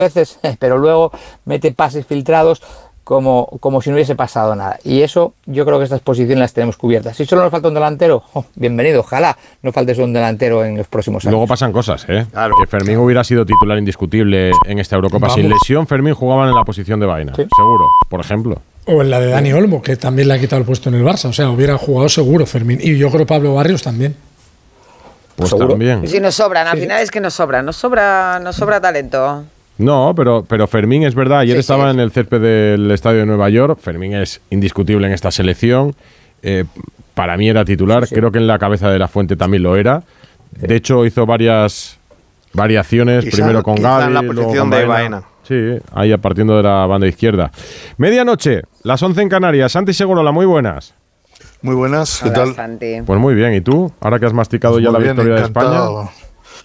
veces, pero luego mete pases filtrados como si no hubiese pasado nada. Y eso, yo creo que estas posiciones las tenemos cubiertas. Si solo nos falta un delantero, bienvenido, ojalá no falte un delantero en los próximos años. Luego pasan cosas, ¿eh? Claro. Que Fermín hubiera sido titular indiscutible en esta Eurocopa. Sin lesión, Fermín jugaba en la posición de Baena, Sí. seguro, por ejemplo. O en la de Dani Olmo, que también le ha quitado el puesto en el Barça. O sea, hubiera jugado seguro Fermín. Y yo creo Pablo Barrios también. Pues ¿Seguro? también. Si nos sobran, al final es que nos sobra talento. No, pero Fermín es verdad. Ayer Sí, estaba sí. en el césped del Estadio de Nueva York. Fermín es indiscutible en esta selección. Para mí era titular. Sí. Creo que en la cabeza de la Fuente también lo era. De hecho, hizo varias variaciones. Primero con quizá Gavi, en la luego posición con de Baena. Baena. Sí, ahí partiendo de la banda izquierda. Medianoche, las 11 en Canarias. Santi Segurola, muy buenas. Muy buenas, ¿qué Hola, tal? Santi. Pues muy bien. ¿Y tú? Ahora que has masticado Pues ya la muy bien, victoria de encantado. España.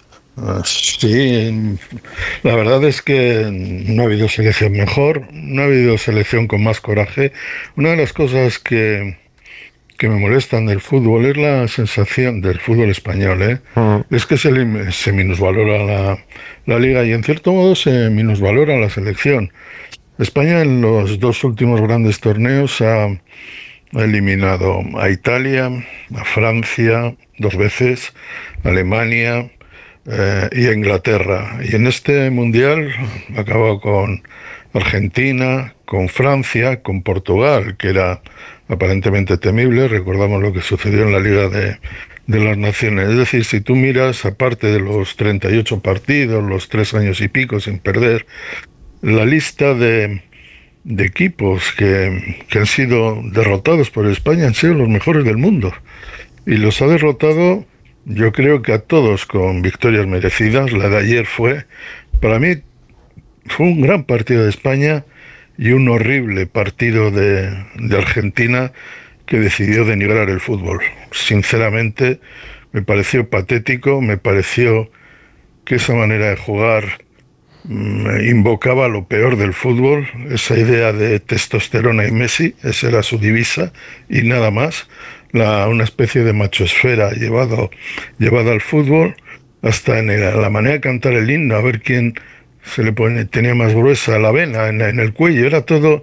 Sí, la verdad es que no ha habido selección mejor, no ha habido selección con más coraje. Una de las cosas que me molestan del fútbol es la sensación del fútbol español, ¿eh? Es que se minusvalora la liga y en cierto modo se minusvalora la selección. España en los dos últimos grandes torneos ha eliminado a Italia, a Francia, 2 veces, a Alemania y a Inglaterra. Y en este mundial ha acabado con Argentina, con Francia, con Portugal, que era aparentemente temible. Recordamos lo que sucedió en la Liga de las Naciones. Es decir, si tú miras, aparte de los 38 partidos, los 3 años y pico sin perder, la lista de equipos que han sido derrotados por España han sido los mejores del mundo. Y los ha derrotado, yo creo que a todos con victorias merecidas. La de ayer para mí, fue un gran partido de España y un horrible partido de Argentina, que decidió denigrar el fútbol. Sinceramente, me pareció patético, me pareció que esa manera de jugar invocaba lo peor del fútbol, esa idea de testosterona y Messi, esa era su divisa y nada más, una especie de machosfera llevado al fútbol, hasta en la manera de cantar el himno, a ver quién tenía más gruesa la vena en el cuello, era todo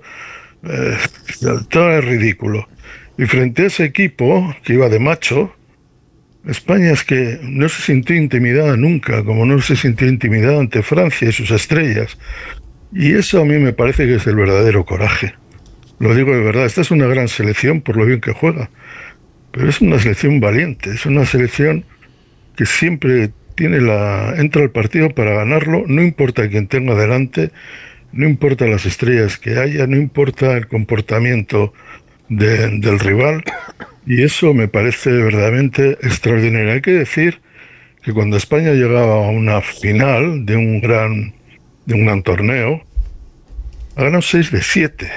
ridículo. Y frente a ese equipo que iba de macho, España es que no se sintió intimidada nunca, como no se sintió intimidada ante Francia y sus estrellas. Y eso a mí me parece que es el verdadero coraje. Lo digo de verdad, esta es una gran selección por lo bien que juega, pero es una selección valiente, es una selección que siempre entra al partido para ganarlo, no importa quién tenga delante, no importa las estrellas que haya, no importa el comportamiento del rival. Y eso me parece verdaderamente extraordinario. Hay que decir que cuando España llegaba a una final de un gran torneo, ha ganado 6 de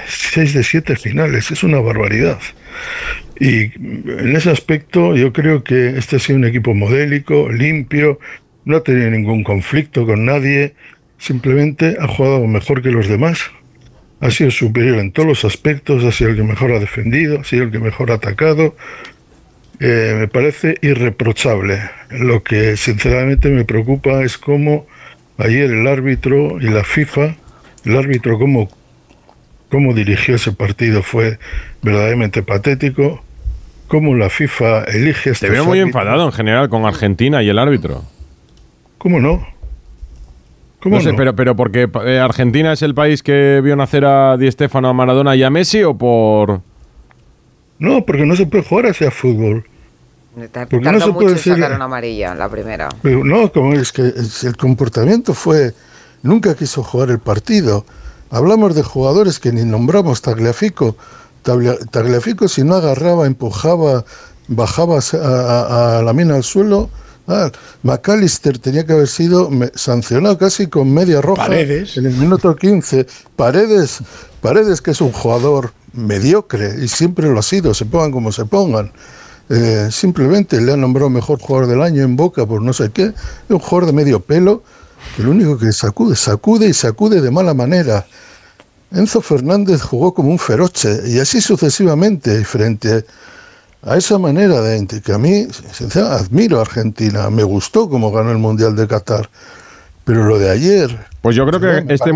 7 finales, es una barbaridad. Y en ese aspecto yo creo que este ha sido un equipo modélico, limpio, no ha tenido ningún conflicto con nadie, simplemente ha jugado mejor que los demás. Ha sido superior en todos los aspectos, ha sido el que mejor ha defendido, ha sido el que mejor ha atacado. Me parece irreprochable. Lo que sinceramente me preocupa es cómo ayer el árbitro y la FIFA, el árbitro cómo dirigió ese partido fue verdaderamente patético, cómo la FIFA elige estos Te veo muy árbitros. enfadado en general con Argentina y el árbitro. ¿Cómo no? No sé, pero porque Argentina es el país que vio nacer a Di Stéfano, a Maradona y a Messi, o por... No, porque no se puede jugar hacia fútbol. Porque Tardó no se mucho puede en decir- sacar una amarilla, la primera. Pero no, como es que el comportamiento nunca quiso jugar el partido. Hablamos de jugadores que ni nombramos. Tagliafico, si no agarraba, empujaba, bajaba a la mina al suelo. McAllister tenía que haber sido sancionado casi con media roja. Paredes. En el minuto 15. Paredes, que es un jugador mediocre y siempre lo ha sido, se pongan como se pongan. Simplemente le han nombrado mejor jugador del año en Boca por no sé qué. Es un jugador de medio pelo que lo único que sacude de mala manera. Enzo Fernández jugó como un feroche y así sucesivamente, frente a esa manera que a mí, sinceramente, admiro a Argentina. Me gustó cómo ganó el Mundial de Qatar, Pero lo de ayer... Pues yo creo que este